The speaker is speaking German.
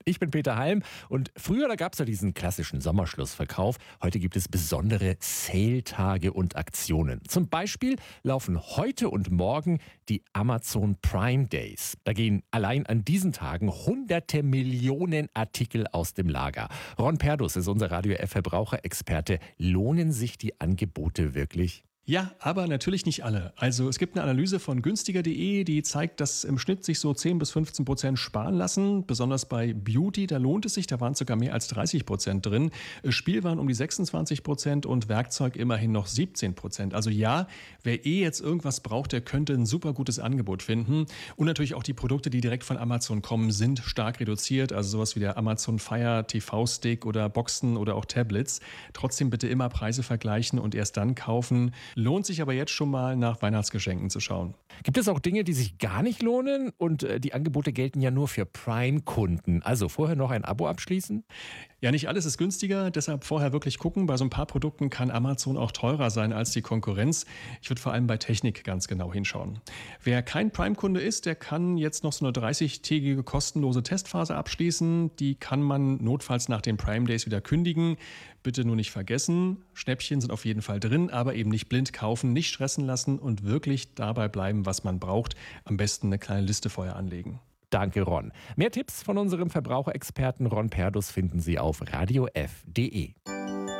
Ich bin Peter Halm und früher da gab es ja diesen klassischen Sommerschlussverkauf. Heute gibt es besondere Sale-Tage und Aktionen. Zum Beispiel laufen heute und morgen die Amazon Prime Days. Da gehen allein an diesen Tagen hunderte Millionen Artikel aus dem Lager. Ron Perdus ist unser Radio F Verbraucherexperte. Lohnen sich die Angebote wirklich? Ja, aber natürlich nicht alle. Also es gibt eine Analyse von günstiger.de, die zeigt, dass im Schnitt sich so 10-15% sparen lassen. Besonders bei Beauty, da lohnt es sich, da waren sogar mehr als 30% drin. Spielwaren um die 26% und Werkzeug immerhin noch 17%. Also ja, wer jetzt irgendwas braucht, der könnte ein super gutes Angebot finden. Und natürlich auch die Produkte, die direkt von Amazon kommen, sind stark reduziert. Also sowas wie der Amazon Fire TV-Stick oder Boxen oder auch Tablets. Trotzdem bitte immer Preise vergleichen und erst dann kaufen. Lohnt sich aber jetzt schon mal nach Weihnachtsgeschenken zu schauen. Gibt es auch Dinge, die sich gar nicht lohnen? Und die Angebote gelten ja nur für Prime-Kunden. Also vorher noch ein Abo abschließen? Ja, nicht alles ist günstiger, deshalb vorher wirklich gucken. Bei so ein paar Produkten kann Amazon auch teurer sein als die Konkurrenz. Ich würde vor allem bei Technik ganz genau hinschauen. Wer kein Prime-Kunde ist, der kann jetzt noch so eine 30-tägige kostenlose Testphase abschließen. Die kann man notfalls nach den Prime Days wieder kündigen. Bitte nur nicht vergessen, Schnäppchen sind auf jeden Fall drin, aber eben nicht blind kaufen, nicht stressen lassen und wirklich dabei bleiben, was man braucht. Am besten eine kleine Liste vorher anlegen. Danke, Ron. Mehr Tipps von unserem Verbraucherexperten Ron Perdus finden Sie auf radiof.de.